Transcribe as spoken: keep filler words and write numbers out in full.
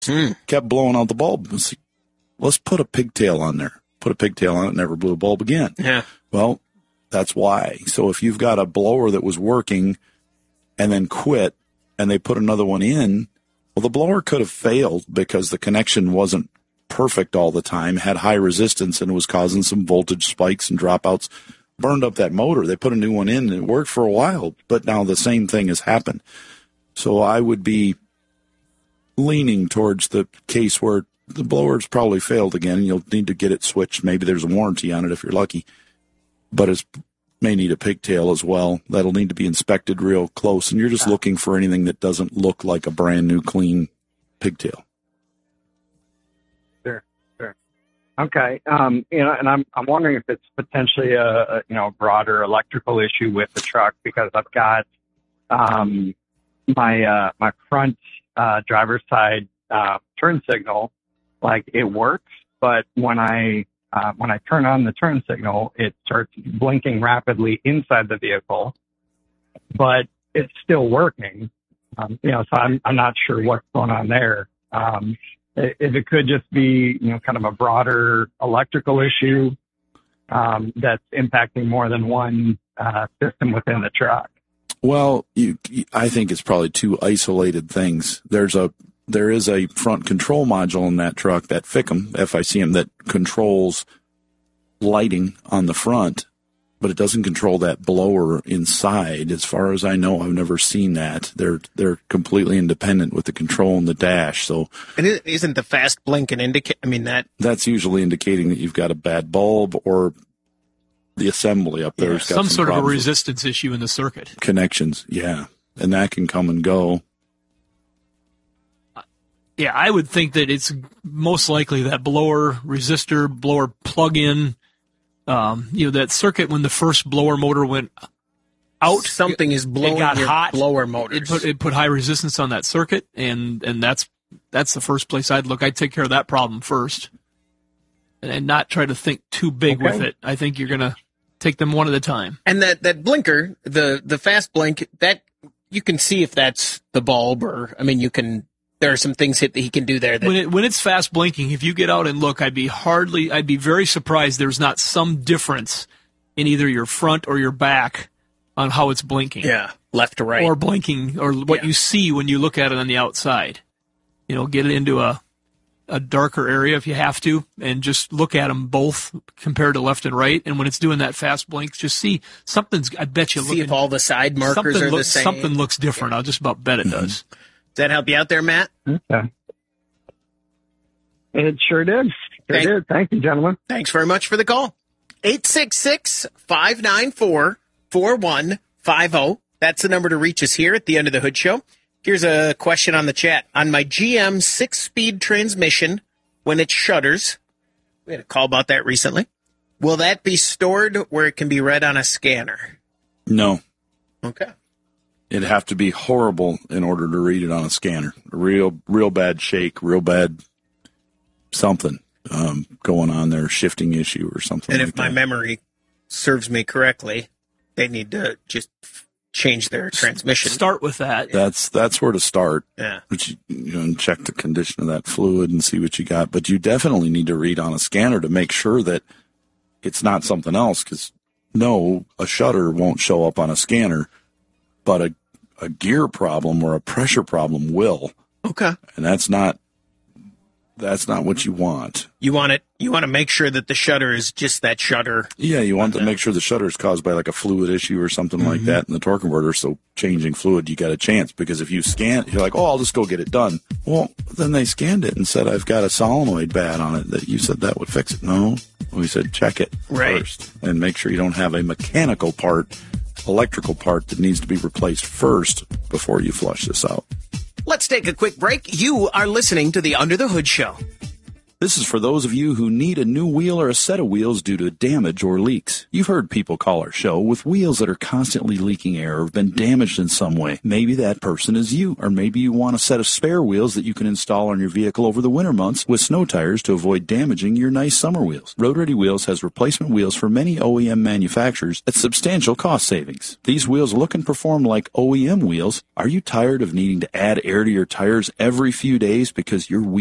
Mm. Kept blowing out the bulb. Let's, let's put a pigtail on there. Put a pigtail on it, never blew a bulb again. Yeah. Well, that's why. So if you've got a blower that was working and then quit and they put another one in, well, the blower could have failed because the connection wasn't perfect all the time, had high resistance, and was causing some voltage spikes and dropouts. Burned up that motor. They put a new one in, and it worked for a while, but now the same thing has happened. So I would be leaning towards the case where the blower's probably failed again, and you'll need to get it switched. Maybe there's a warranty on it if you're lucky, but it may need a pigtail as well. That'll need to be inspected real close, and you're just looking for anything that doesn't look like a brand new clean pigtail. Sure, sure. Okay, um, you know, and I'm I'm wondering if it's potentially a, a you know broader electrical issue with the truck, because I've got um, my uh, my front uh, driver's side uh, turn signal, like it works, but when I uh, when I turn on the turn signal, it starts blinking rapidly inside the vehicle, but it's still working. Um, you know, so I'm I'm not sure what's going on there. Um, if it could just be, you know, kind of a broader electrical issue um, that's impacting more than one uh, system within the truck. Well, you, I think it's probably two isolated things. There's a there is a front control module in that truck, that F I C M, F I C M, that controls lighting on the front, but it doesn't control that blower inside. As far as I know, I've never seen that. They're they're completely independent with the control in the dash. So, and isn't the fast blink an indicate? I mean that that's usually indicating that you've got a bad bulb, or the assembly up there. Yeah, has got some, some sort of a problems resistance issue in the circuit. Connections, yeah, and that can come and go. Yeah, I would think that it's most likely that blower resistor, blower plug-in. Um, you know, that circuit when the first blower motor went out, something is blowing it got your hot. blower motors. It put it put high resistance on that circuit, and and that's that's the first place I'd look. I'd take care of that problem first, and, and not try to think too big Okay. with it. I think you're gonna take them one at a time. And that, that blinker, the the fast blink, that you can see if that's the bulb, or I mean, you can. There are some things that he can do there. That, When it when it's fast blinking, if you get out and look, I'd be hardly, I'd be very surprised there's not some difference in either your front or your back on how it's blinking. yeah, left to right. Or blinking, or what Yeah. you see when you look at it on the outside. You know, get it into a a darker area if you have to, and just look at them both compared to left and right. And when it's doing that fast blink, just see something's. I bet you see looking, if all the side markers something are the looks, same. Something looks different. I'll just about bet it does. Does that help you out there, Matt? Okay. It sure did. Sure Thank- did. Thank you, gentlemen. Thanks very much for the call. eight six six, five nine four, four one five zero. That's the number to reach us here at the Under the Hood Show. Here's a question on the chat. On my G M six-speed transmission, when it shudders, we had a call about that recently, will that be stored where it can be read on a scanner? No. Okay. It'd have to be horrible in order to read it on a scanner. Real, real bad shake, real bad something um, going on there, shifting issue or something. And like if my that. memory serves me correctly, they need to just change their transmission. Start with that. That's that's where to start. Yeah. But you, you know, and check the condition of that fluid and see what you got. But you definitely need to read on a scanner to make sure that it's not something else. Because no, a shutter won't show up on a scanner, but a a gear problem or a pressure problem will. Okay. And that's not that's not what you want. You want it. You want to make sure that the shutter is just that shutter. Yeah, you want to make sure the shutter is caused by like a fluid issue or something Mm-hmm. like that in the torque converter. So changing fluid, you got a chance, because if you scan, you're like, oh, I'll just go get it done. Well, then they scanned it and said, I've got a solenoid bad on it. That you said that would fix it. No, we said check it Right. first and make sure you don't have a mechanical part, electrical part that needs to be replaced first before you flush this out. Let's take a quick break. You are listening to the Under the Hood Show. This is for those of you who need a new wheel or a set of wheels due to damage or leaks. You've heard people call our show with wheels that are constantly leaking air or have been damaged in some way. Maybe that person is you, or maybe you want a set of spare wheels that you can install on your vehicle over the winter months with snow tires to avoid damaging your nice summer wheels. Road Ready Wheels has replacement wheels for many O E M manufacturers at substantial cost savings. These wheels look and perform like O E M wheels. Are you tired of needing to add air to your tires every few days because your wheel